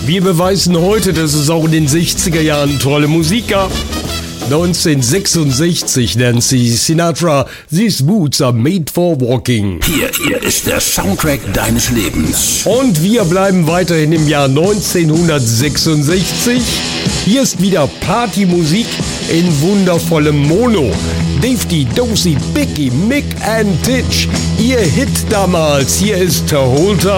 Wir beweisen heute, dass es auch in den 60er Jahren tolle Musik gab. 1966 Nancy Sinatra, These Boots are made for walking. Hier ist der Soundtrack deines Lebens. Und wir bleiben weiterhin im Jahr 1966. Hier ist wieder Partymusik in wundervollem Mono. Dave D, Dozy, Bicky, Mick and Titch, ihr Hit damals. Hier ist The Whole Time.